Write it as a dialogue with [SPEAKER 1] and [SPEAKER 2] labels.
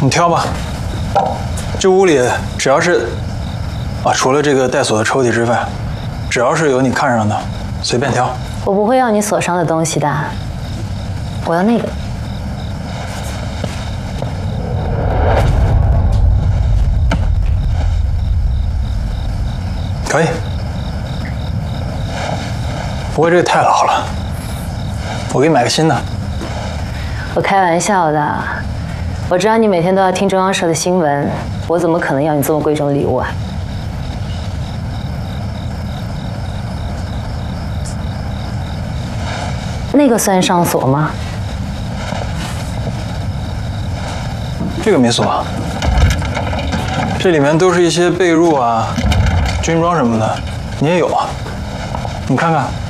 [SPEAKER 1] 你挑吧。这屋里只要是除了这个带锁的抽屉之外，只要是有你看上的，随便挑。
[SPEAKER 2] 我不会要你锁上的东西的，我要那个。
[SPEAKER 1] 可以。不过这个太老了，我给你买个新的。
[SPEAKER 2] 我开玩笑的，我知道你每天都要听中央社的新闻，我怎么可能要你这么贵重的礼物啊？那个算上锁吗？
[SPEAKER 1] 这个没锁，这里面都是一些被褥啊、军装什么的，你也有啊？你看看。